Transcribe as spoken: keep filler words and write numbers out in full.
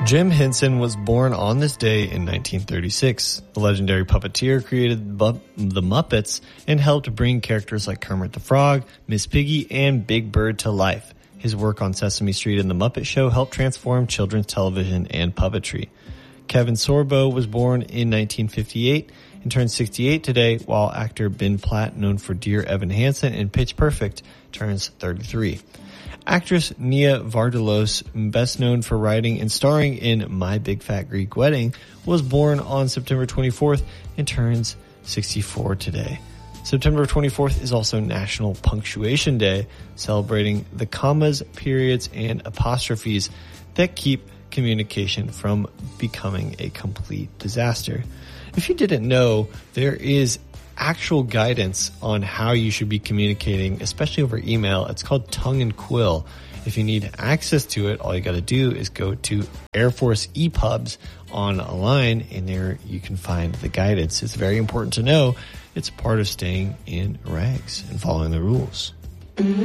Jim Henson was born on this day in nineteen thirty-six. The legendary puppeteer created Bu- the Muppets and helped bring characters like Kermit the Frog, Miss Piggy, and Big Bird to life. His work on Sesame Street and The Muppet Show helped transform children's television and puppetry. Kevin Sorbo was born in nineteen fifty-eight and turned sixty-eight today, while actor Ben Platt, known for Dear Evan Hansen and Pitch Perfect, turns thirty-three. Actress Nia Vardalos, best known for writing and starring in My Big Fat Greek Wedding, was born on September twenty-fourth and turns sixty-four today. September twenty-fourth is also National Punctuation Day, celebrating the commas, periods, and apostrophes that keep communication from becoming a complete disaster. If you didn't know, there is actual guidance on how you should be communicating, especially over email. It's called Tongue and Quill. If you need access to it, all you got to do is go to Air Force E P U Bs online, and there you can find the guidance. It's very important to know. It's part of staying in rags and following the rules.